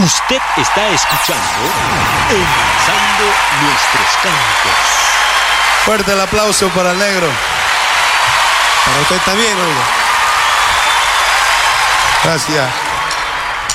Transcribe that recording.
Usted está escuchando Enlazando Nuestros Campos. Fuerte el aplauso para el negro. Para usted también, oiga. Gracias.